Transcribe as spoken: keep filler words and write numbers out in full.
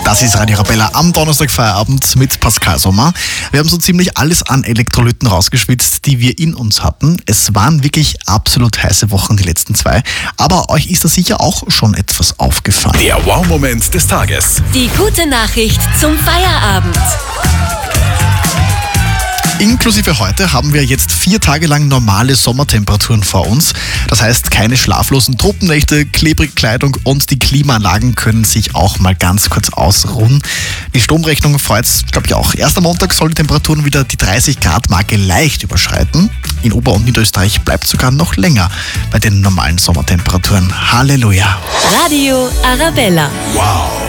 Das ist Radio Arabella am Donnerstag Feierabend mit Pascal Sommer. Wir haben so ziemlich alles an Elektrolyten rausgeschwitzt, die wir in uns hatten. Es waren wirklich absolut heiße Wochen, die letzten zwei. Aber euch ist da sicher auch schon etwas aufgefallen. Der Wow-Moment des Tages. Die gute Nachricht zum Feierabend. Inklusive heute haben wir jetzt vier Tage lang normale Sommertemperaturen vor uns. Das heißt, keine schlaflosen Truppennächte, klebrige Kleidung und die Klimaanlagen können sich auch mal ganz kurz ausruhen. Die Stromrechnung freut es, glaube ich, auch. Erst am Montag soll die Temperaturen wieder die dreißig Grad Marke leicht überschreiten. In Ober- und Niederösterreich bleibt sogar noch länger bei den normalen Sommertemperaturen. Halleluja! Radio Arabella. Wow!